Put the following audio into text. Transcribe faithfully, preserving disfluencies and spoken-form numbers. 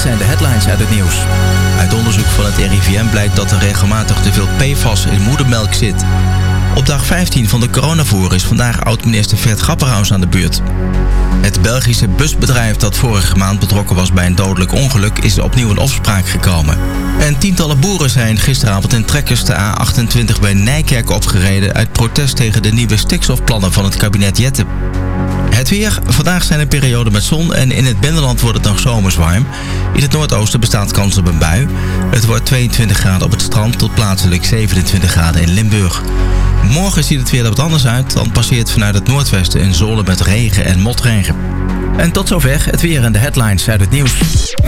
zijn de headlines uit het nieuws. Uit onderzoek van het R I V M blijkt dat er regelmatig te veel P F A S in moedermelk zit. Op dag vijftien van de coronavoer is vandaag oud-minister Fred Grapperhaus aan de beurt. Het Belgische busbedrijf dat vorige maand betrokken was bij een dodelijk ongeluk is opnieuw in opspraak gekomen. En tientallen boeren zijn gisteravond in trekkers de A achtentwintig bij Nijkerk opgereden uit protest tegen de nieuwe stikstofplannen van het kabinet Jette. Het weer. Vandaag zijn er perioden met zon en in het binnenland wordt het nog zomers warm. In het noordoosten bestaat kans op een bui. Het wordt tweeëntwintig graden op het strand tot plaatselijk zevenentwintig graden in Limburg. Morgen ziet het weer er wat anders uit, dan passeert vanuit het noordwesten een zone met regen en motregen. En tot zover het weer en de headlines uit het nieuws.